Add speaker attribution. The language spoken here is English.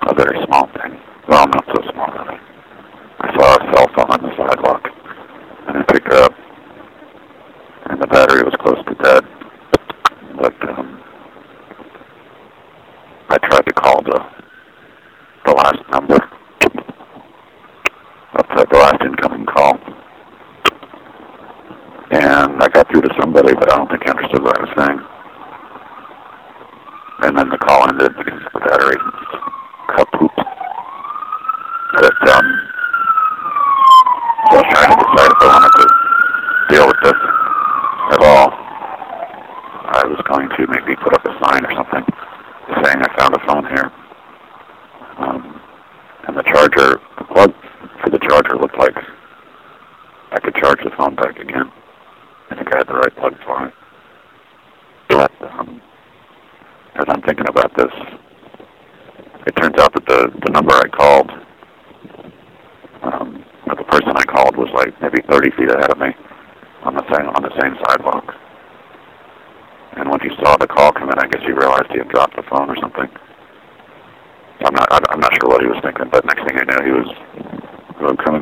Speaker 1: a very small thing. Well, not so small, really. I saw a cell phone on the sidewalk, and I picked her up, and the battery was close to dead. But I tried to call the last number, the last incoming call, and I got through to somebody, but I don't think I understood what I was saying. And then the call ended because the battery kaput. But so I was trying to decide if I wanted to deal with this at all. I was going to maybe put up a sign or something saying I found a phone here. And the charger, the plug for the charger looked like I could charge the phone back again. I think I had the right plug for it. But as I'm thinking about this, it turns out that the number I called, the person I called was like maybe 30 feet ahead of me on the same sidewalk. And when he saw the call come in, I guess he realized he had dropped the phone or something. I'm not sure what he was thinking, but next thing I knew, he was coming